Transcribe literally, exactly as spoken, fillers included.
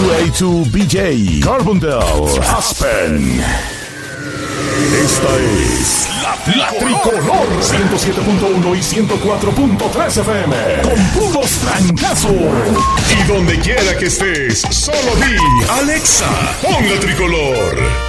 A to B J, Carbondale, Aspen. Esta es la, la Tricolor ciento siete punto uno y ciento cuatro punto tres F M. Con puros trancazos. Y donde quiera que estés, solo di Alexa, pon la Tricolor.